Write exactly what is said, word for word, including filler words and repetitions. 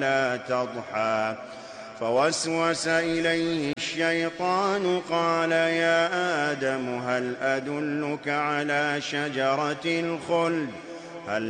لا تضحى فوسوس إليه الشيطان قال يا آدم هل أدلك على شجرة الخلد